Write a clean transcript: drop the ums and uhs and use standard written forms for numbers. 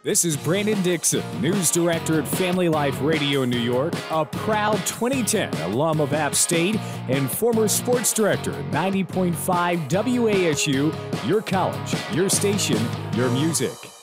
This is Brandon Dixon, news director at Family Life Radio in New York, a proud 2010 alum of App State, and former sports director at 90.5 WASU, your college, your station, your music.